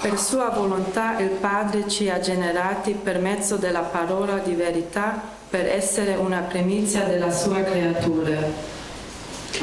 Per sua volontà il Padre ci ha generati per mezzo della parola di verità per essere una primizia della sua creatura.